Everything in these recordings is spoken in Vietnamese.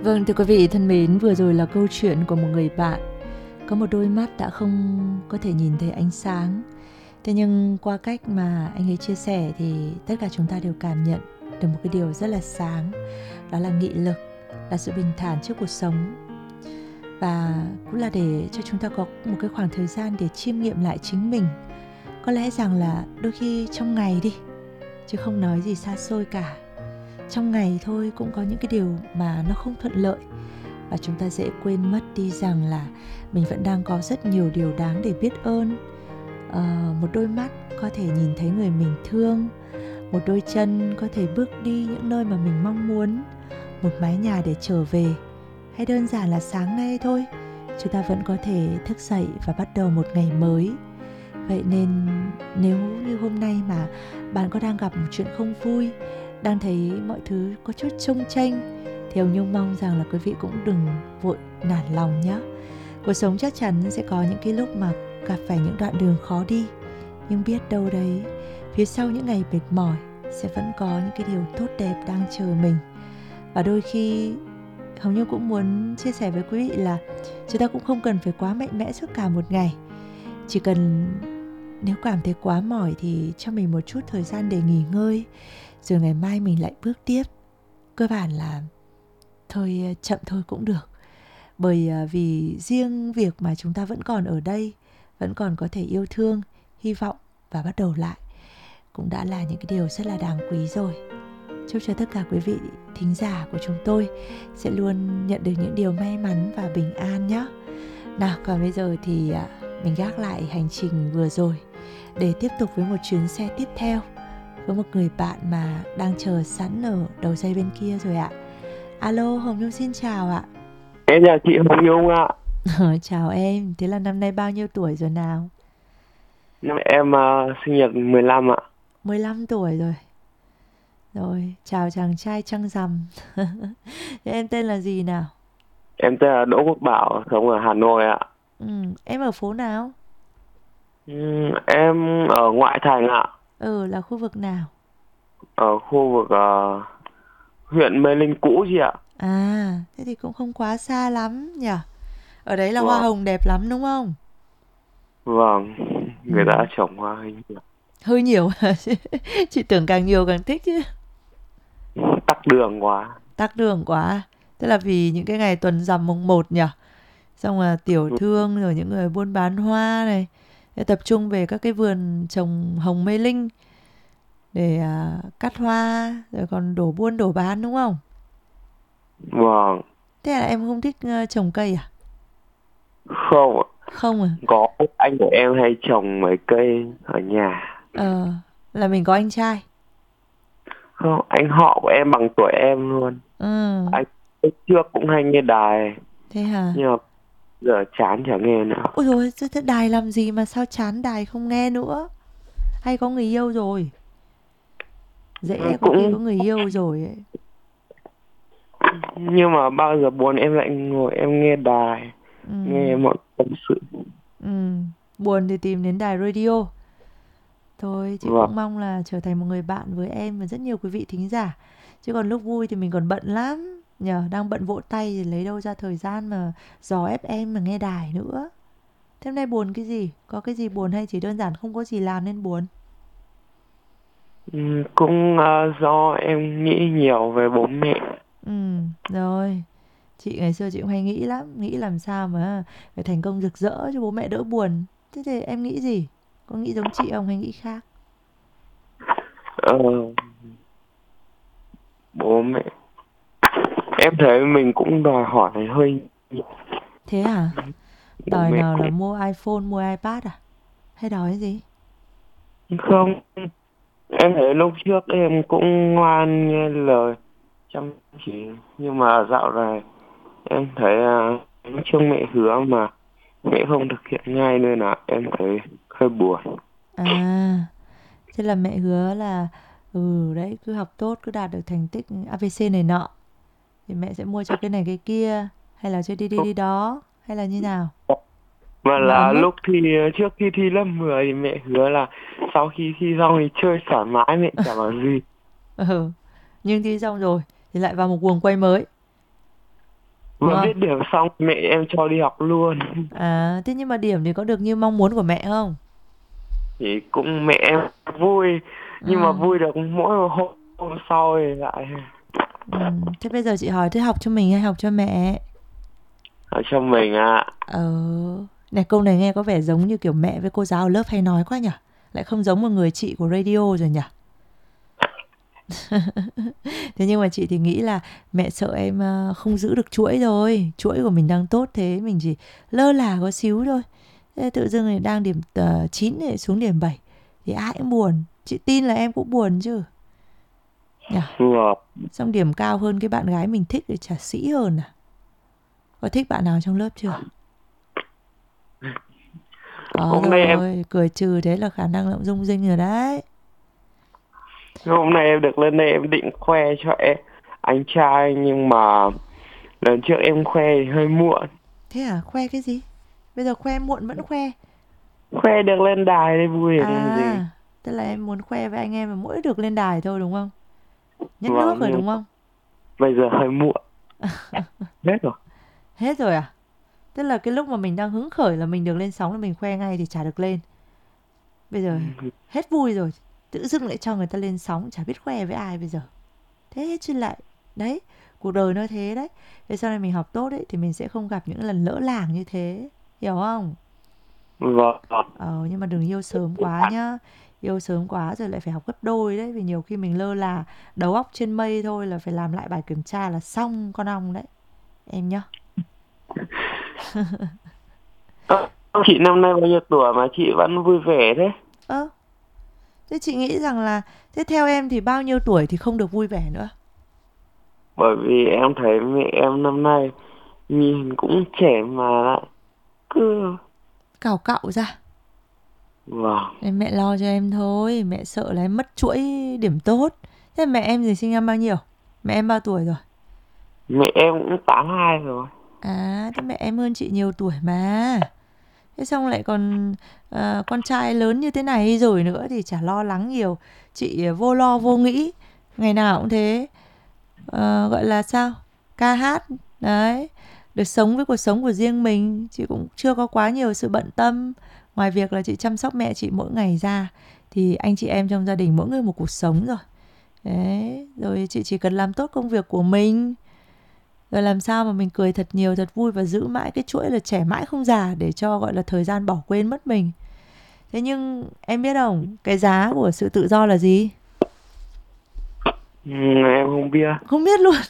Vâng, thưa quý vị thân mến, vừa rồi là câu chuyện của một người bạn có một đôi mắt đã không có thể nhìn thấy ánh sáng. Thế nhưng qua cách mà anh ấy chia sẻ thì tất cả chúng ta đều cảm nhận được một cái điều rất là sáng. Đó là nghị lực, là sự bình thản trước cuộc sống. Và cũng là để cho chúng ta có một cái khoảng thời gian để chiêm nghiệm lại chính mình. Có lẽ rằng là đôi khi trong ngày đi, chứ không nói gì xa xôi cả, trong ngày thôi cũng có những cái điều mà nó không thuận lợi. Và chúng ta dễ quên mất đi rằng là mình vẫn đang có rất nhiều điều đáng để biết ơn. Một đôi mắt có thể nhìn thấy người mình thương, một đôi chân có thể bước đi những nơi mà mình mong muốn, một mái nhà để trở về, hay đơn giản là sáng nay thôi chúng ta vẫn có thể thức dậy và bắt đầu một ngày mới. Vậy nên nếu như hôm nay mà bạn có đang gặp một chuyện không vui, đang thấy mọi thứ có chút chông chênh, thì Hồng Nhung mong rằng là quý vị cũng đừng vội nản lòng nhé. Cuộc sống chắc chắn sẽ có những cái lúc mà gặp phải những đoạn đường khó đi, nhưng biết đâu đấy, phía sau những ngày mệt mỏi sẽ vẫn có những cái điều tốt đẹp đang chờ mình. Và đôi khi Hồng Nhung cũng muốn chia sẻ với quý vị là chúng ta cũng không cần phải quá mạnh mẽ suốt cả một ngày. Chỉ cần nếu cảm thấy quá mỏi thì cho mình một chút thời gian để nghỉ ngơi, rồi ngày mai mình lại bước tiếp. Cơ bản là thôi chậm thôi cũng được. Bởi vì riêng việc mà chúng ta vẫn còn ở đây, vẫn còn có thể yêu thương, hy vọng và bắt đầu lại cũng đã là những cái điều rất là đáng quý rồi. Chúc cho tất cả quý vị thính giả của chúng tôi sẽ luôn nhận được những điều may mắn và bình an nhé. Nào, còn bây giờ thì mình gác lại hành trình vừa rồi để tiếp tục với một chuyến xe tiếp theo với một người bạn mà đang chờ sẵn ở đầu dây bên kia rồi ạ. Alo, Hồng Nhung xin chào ạ. Em chào chị Hồng Nhung ạ. Chào em, thế là năm nay bao nhiêu tuổi rồi nào? Năm em sinh nhật 15 ạ. 15 tuổi rồi. Rồi, chào chàng trai trăng rằm. Thế em tên là gì nào? Em tên là Đỗ Quốc Bảo, sống ở Hà Nội ạ. Em ở phố nào? Em ở ngoại thành ạ, Là khu vực nào? ở khu vực huyện Mê Linh cũ chị ạ. À, thế thì cũng không quá xa lắm nhỉ? Ở đấy là hoa Vâng, hồng đẹp lắm đúng không? vâng, người ta Ừm, trồng hoa hình như Hơi nhiều. Chị tưởng càng nhiều càng thích chứ. tắc đường quá. Tắc đường quá. Tức là vì những cái ngày tuần rằm mùng 1 nhỉ? Xong là tiểu thương rồi những người buôn bán hoa này sẽ tập trung về các cái vườn trồng hồng Mê Linh để cắt hoa rồi còn đổ buôn đổ bán đúng không? Vâng, Thế là em không thích trồng cây à? không ạ. Không à? Có anh của em hay trồng mấy cây ở nhà. Ờ, là mình có anh trai. Không, anh họ của em bằng tuổi em luôn. Ừ, Anh trước cũng hay nghe đài, thế hả? nhưng mà giờ chán chẳng nghe nữa. Ôi dồi, thế đài làm gì mà sao chán đài không nghe nữa? Hay có người yêu rồi? Dễ có khi Cũng có người yêu rồi ấy. nhưng mà bao giờ buồn em lại ngồi em nghe đài, Ừ, nghe mọi tâm sự. ừ. Buồn thì tìm đến đài radio. Thôi, chị Vâng. cũng mong là trở thành một người bạn với em và rất nhiều quý vị thính giả. Chứ còn lúc vui thì mình còn bận lắm. Nhờ, đang bận vỗ tay thì lấy đâu ra thời gian mà dò ép em mà nghe đài nữa. Thế hôm nay buồn cái gì? Có cái gì buồn hay chỉ đơn giản không có gì làm nên buồn? Cũng do em nghĩ nhiều về bố mẹ. Rồi. Chị ngày xưa chị cũng hay nghĩ lắm. Nghĩ làm sao mà phải thành công rực rỡ cho bố mẹ đỡ buồn. Thế thì em nghĩ gì? Có nghĩ giống chị không hay nghĩ khác? ờ, Bố mẹ em thấy mình cũng đòi hỏi hơi nhiều. Thế hả? Bố Đòi mẹ nào là cũng mua iPhone, mua iPad à? Hay đòi cái gì? không, em thấy lúc trước em cũng ngoan nghe lời chăm chỉ, nhưng mà dạo này em thấy lúc trước mẹ hứa mà mẹ không thực hiện ngay nên là em thấy hơi buồn. À, thế là mẹ hứa là đấy cứ học tốt, cứ đạt được thành tích ABC này nọ thì mẹ sẽ mua cho cái này cái kia, hay là cho đi đi đi đó, hay là như nào? Mà Mà là ấm ức. lúc thi, trước khi thi lớp 10 thì mẹ hứa là sau khi thi xong thì chơi thoải mái, mẹ chả bảo gì. Ừ. Nhưng thi xong rồi thì lại vào một guồng quay mới. đúng Vừa không? viết điểm xong mẹ em cho đi học luôn. À, thế nhưng mà điểm thì có được như mong muốn của mẹ không? Thì cũng mẹ em vui, nhưng mà Ừ. vui được mỗi một hôm sau thì lại Ừ. Thế bây giờ chị hỏi thế học cho mình hay học cho mẹ? ở cho mình ạ. Ờ, này câu này nghe có vẻ giống như kiểu mẹ với cô giáo ở lớp hay nói quá nhỉ? Lại không giống một người chị của radio rồi nhỉ? Thế nhưng mà chị thì nghĩ là mẹ sợ em không giữ được chuỗi rồi. Chuỗi của mình đang tốt thế, mình chỉ lơ là có xíu thôi. Thế tự dưng này đang điểm 9 này xuống điểm 7 thì ai cũng buồn. Chị tin là em cũng buồn chứ. Nhỉ? Vừa Xong điểm cao hơn cái bạn gái mình thích thì chả sĩ hơn à? Có thích bạn nào trong lớp chưa? Có hôm nay em rồi, cười trừ thế là khả năng là rung rinh rồi đấy. hôm nay em được lên đây em định khoe cho anh trai, nhưng mà lần trước em khoe thì hơi muộn. Thế à, khoe cái gì? Bây giờ khoe muộn vẫn khoe. Khoe được lên đài đây vui để làm gì. À, tức là em muốn khoe với anh em mà mỗi được lên đài thôi đúng không? Nhất nước Vâng, rồi nhưng đúng không? bây giờ hơi muộn. Hết rồi. Hết rồi à? Tức là cái lúc mà mình đang hứng khởi là mình được lên sóng là mình khoe ngay thì chả được lên. Bây giờ hết vui rồi, tự dưng lại cho người ta lên sóng chả biết khoe với ai bây giờ. Thế chứ lại. Đấy, cuộc đời nó thế đấy. Thế sau này mình học tốt đấy thì mình sẽ không gặp những lần lỡ làng như thế. Hiểu không? Vâng. Nhưng mà đừng yêu sớm quá nhá. Yêu sớm quá rồi lại phải học gấp đôi đấy. Vì nhiều khi mình lơ là đầu óc trên mây thôi là phải làm lại bài kiểm tra là xong con ong đấy. Em nhá. Ơ, chị năm nay bao nhiêu tuổi mà chị vẫn vui vẻ thế? Ơ, thế chị nghĩ rằng là thế theo em thì bao nhiêu tuổi thì không được vui vẻ nữa? Bởi vì em thấy mẹ em năm nay nhìn cũng trẻ mà lại cứ Cào cạo ra. vâng. Nên mẹ lo cho em thôi. Mẹ sợ là em mất chuỗi điểm tốt. Thế mẹ em thì sinh năm bao nhiêu? Mẹ em bao tuổi rồi? Mẹ em cũng 82 rồi. À, thế mẹ em hơn chị nhiều tuổi mà. Thế xong lại còn con trai lớn như thế này rồi nữa thì chả lo lắng nhiều. Chị vô lo vô nghĩ. Ngày nào cũng thế. Gọi là sao? Ca hát. Đấy. Được sống với cuộc sống của riêng mình. Chị cũng chưa có quá nhiều sự bận tâm. Ngoài việc là chị chăm sóc mẹ chị mỗi ngày ra. Thì anh chị em trong gia đình mỗi người một cuộc sống rồi. Đấy. Rồi chị chỉ cần làm tốt công việc của mình. Rồi làm sao mà mình cười thật nhiều thật vui và giữ mãi cái chuỗi là trẻ mãi không già để cho gọi là thời gian bỏ quên mất mình. Thế nhưng em biết không, cái giá của sự tự do là gì? Em không biết. Không biết luôn.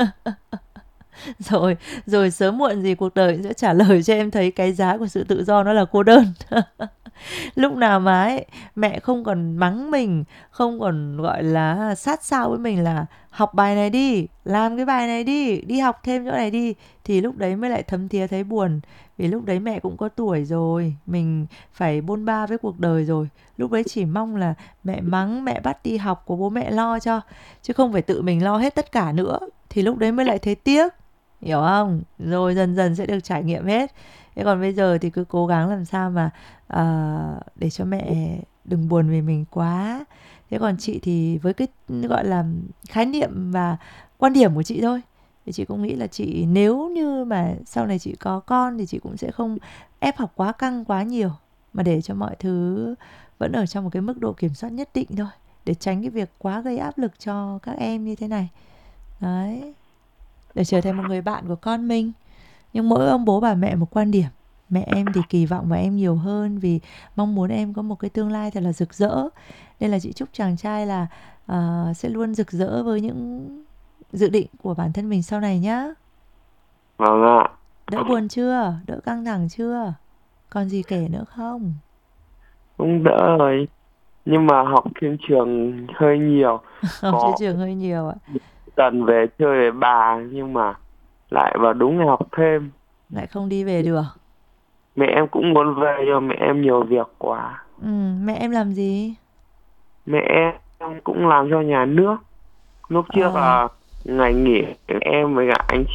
Rồi, rồi sớm muộn gì cuộc đời sẽ trả lời cho em thấy cái giá của sự tự do nó là cô đơn. Lúc nào mà ấy, mẹ không còn mắng mình, không còn gọi là sát sao với mình là học bài này đi, làm cái bài này đi, đi học thêm chỗ này đi, thì lúc đấy mới lại thấm thía thấy buồn. Vì lúc đấy mẹ cũng có tuổi rồi, mình phải bôn ba với cuộc đời rồi. Lúc đấy chỉ mong là mẹ mắng, mẹ bắt đi học của bố mẹ lo cho, chứ không phải tự mình lo hết tất cả nữa. Thì lúc đấy mới lại thấy tiếc, hiểu không? Rồi dần dần sẽ được trải nghiệm hết. Thế còn bây giờ thì cứ cố gắng làm sao mà để cho mẹ đừng buồn vì mình quá. Thế còn chị thì với cái gọi là khái niệm và quan điểm của chị thôi, thì chị cũng nghĩ là chị nếu như mà sau này chị có con thì chị cũng sẽ không ép học quá căng quá nhiều, mà để cho mọi thứ vẫn ở trong một cái mức độ kiểm soát nhất định thôi, để tránh cái việc quá gây áp lực cho các em như thế này. Đấy, để trở thành một người bạn của con mình. Nhưng mỗi ông bố bà mẹ một quan điểm. Mẹ em thì kỳ vọng vào em nhiều hơn vì mong muốn em có một cái tương lai thật là rực rỡ. Nên là chị chúc chàng trai là sẽ luôn rực rỡ với những dự định của bản thân mình sau này nhá. Vâng ạ. Đỡ buồn chưa? Đỡ căng thẳng chưa? Còn gì kể nữa không? Cũng đỡ rồi, nhưng mà học trên trường hơi nhiều. Học trên Có trường hơi nhiều ạ. tuần về chơi với bà nhưng mà lại vào đúng ngày học thêm. Lại không đi về được. Mẹ em cũng muốn về nhưng mà mẹ em nhiều việc quá. Mẹ em làm gì? Mẹ em cũng làm cho nhà nước. Lúc trước Ờ, là ngày nghỉ em với cả anh